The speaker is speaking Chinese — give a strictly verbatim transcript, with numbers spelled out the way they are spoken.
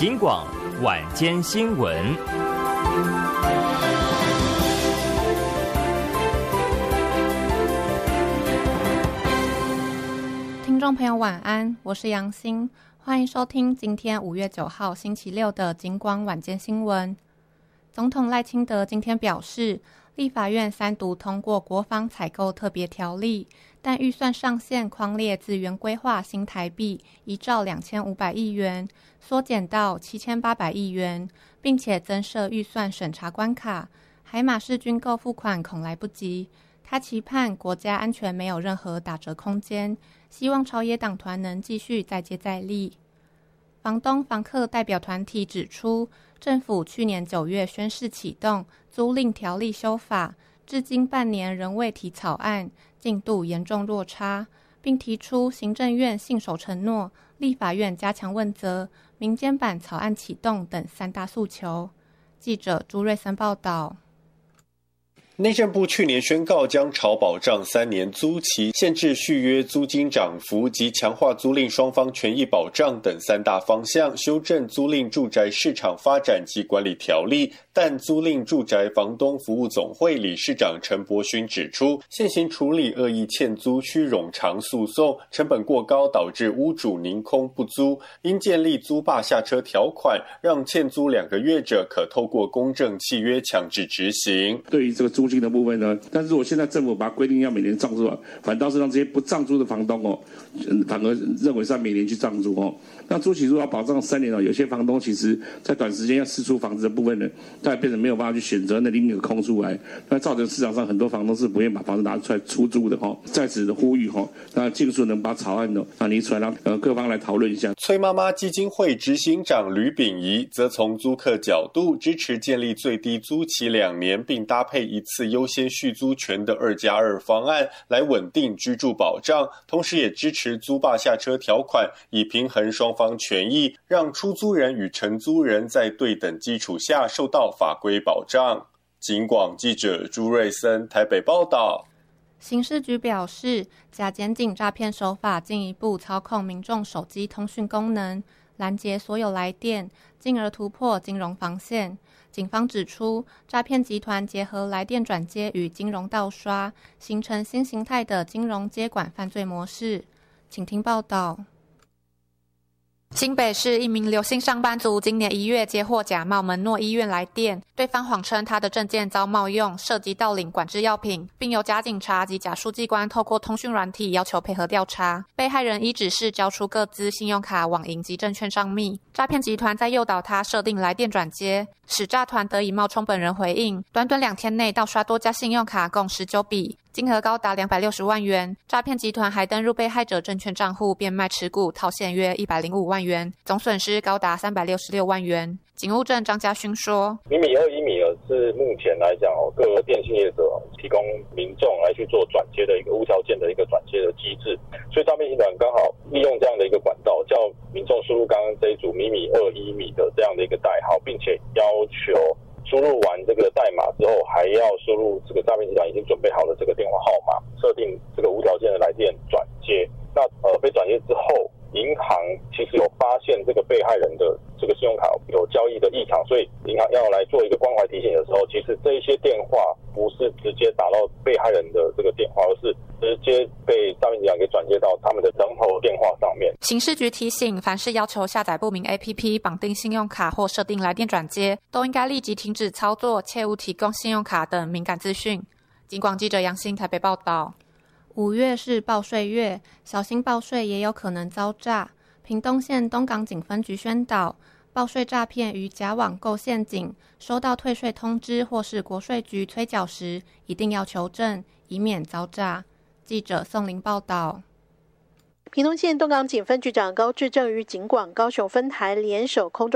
警广晚间新闻。 听众朋友晚安，我是杨欣，欢迎收听今天五月九号星期六的警广晚间新闻。总统赖清德今天表示，立法院三读通过国防采购特别条例，但预算上限匡列自原规划新台币一兆两千五百亿元，缩减到七千八百亿元，并且增设预算审查关卡，海马式军购付款恐来不及。他期盼国家安全没有任何打折空间，希望朝野党团能继续再接再厉。房东房客代表团体指出，政府去年九月宣示启动租赁条例修法，至今半年仍未提草案，进度严重落差，并提出行政院信守承诺、立法院加强问责、民间版草案启动等三大诉求。记者朱瑞森报道。 内政部去年宣告将朝保障三年租期、限制续约租金涨幅及强化租赁双方权益保障等三大方向，修正租赁住宅市场发展及管理条例。但租赁住宅房东服务总会理事长陈伯勋指出，现行处理恶意欠租需冗长诉讼，成本过高，导致屋主宁空不租，应建立租霸下车条款，让欠租两个月者可透过公证契约强制执行。 对于这个租金的部分呢，但是我现在政府把它规定要每年涨租，反倒是让这些不涨租的房东哦，反而认为是要每年去涨租哦。那租期如果要保障三年哦，有些房东其实在短时间要释出房子的部分呢，但变成没有办法去选择那另一个空出来，那造成市场上很多房东是不愿意把房子拿出来出租的哈。在此的呼吁哈，那尽速能把草案呢啊提出来，让呃各方来讨论一下。 崔妈妈基金会执行长吕炳仪则从租客角度支持建立最低租期两年，并搭配一次优先续租权的二加二方案，来稳定居住保障。同时也支持租霸下车条款，以平衡双方权益，让出租人与承租人在对等基础下受到法规保障。警广记者朱瑞森台北报道。 刑事局表示，假检警诈骗手法进一步操控民众手机通讯功能，拦截所有来电，进而突破金融防线。警方指出，诈骗集团结合来电转接与金融盗刷，形成新形态的金融接管犯罪模式。请听报道。新北市一名刘姓上班族今年一月接获假冒门诺医院来电，对方谎称他的证件遭冒用，涉及盗领管制药品，并由假警察及假书记官透过通讯软体要求配合调查。被害人依指示交出各资、信用卡、网银及证券账密。诈骗集团在诱导他设定来电转接，使诈团得以冒充本人回应，短短两天内盗刷多家信用卡共十九笔，金额高达两百六十万元。诈骗集团还登入被害者证券账户变卖持股，套现约一百零五万元，总损失高达三百六十六万元。警务证张家勋说， 米米二一米二是目前来讲哦，各个电信业者提供民众来去做转接的一个无条件的一个转接的机制，所以诈骗集团刚好利用这样的一个管道，叫民众输入刚刚这一组米米二一米的这样的一个代号，并且要求输入完这个代码之后，还要输入这个诈骗集团已经准备好的这个电话号码，设定这个无条件的来电转接。那呃被转接之后，银行其实有发现这个被害人的这个信用卡有交易的异常，所以银行要来做一个关怀提醒的时候，其实这一些电话不是直接打到被害人的这个电话，而是直接被诈骗集团给转接到他们的人头电话上面。 刑事局提醒，凡是要求下载不明 A P P 绑定信用卡或设定来电转接，都应该立即停止操作，切勿提供信用卡等敏感资讯。警广记者杨欣台北报道。五月是报税月，小心报税也有可能遭诈。屏东县东港警分局宣导，报税诈骗与假网购陷阱，收到退税通知或是国税局催缴时，一定要求证，以免遭诈。记者宋玲报道。 屏东县东港警分局长高志正与警广高雄分台联手空中